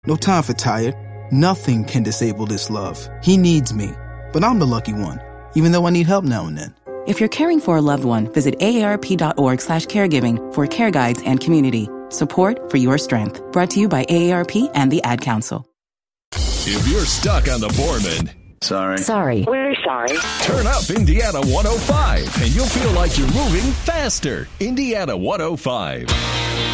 No time for tired. Nothing can disable this love. He needs me. But I'm the lucky one, even though I need help now and then. If you're caring for a loved one, visit aarp.org/caregiving for care guides and community. Support for your strength. Brought to you by AARP and the Ad Council. If you're stuck on the Borman, Sorry. We're sorry. turn up Indiana 105 and you'll feel like you're moving faster. Indiana 105.